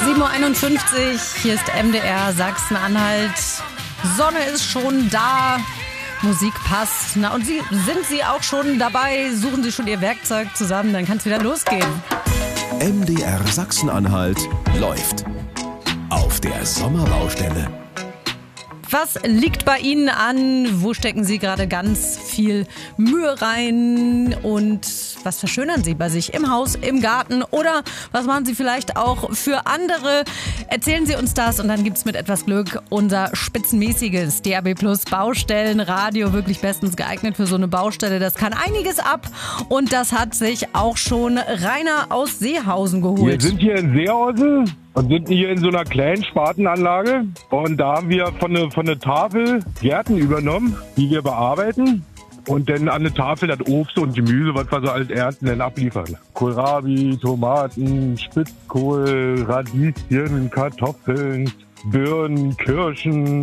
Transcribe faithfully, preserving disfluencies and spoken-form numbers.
sieben Uhr einundfünfzig, hier ist M D R Sachsen-Anhalt. Sonne ist schon da, Musik passt. Na, und Sie, sind Sie auch schon dabei? Suchen Sie schon Ihr Werkzeug zusammen, dann kann es wieder losgehen. M D R Sachsen-Anhalt läuft auf der Sommerbaustelle. Was liegt bei Ihnen an? Wo stecken Sie gerade ganz viel Mühe rein? Und was verschönern Sie bei sich im Haus, im Garten? Oder was machen Sie vielleicht auch für andere? Erzählen Sie uns das und dann gibt's mit etwas Glück unser spitzenmäßiges D A B Plus Baustellenradio. Wirklich bestens geeignet für so eine Baustelle. Das kann einiges ab und das hat sich auch schon Rainer aus Seehausen geholt. Wir sind hier in Seehausen und sind hier in so einer kleinen Spartenanlage. Und da haben wir von der von der Tafel Gärten übernommen, die wir bearbeiten. Und dann an der Tafel das Obst und Gemüse, was wir so als ernten, dann abliefern. Kohlrabi, Tomaten, Spitzkohl, Radieschen, Kartoffeln, Birnen, Kirschen.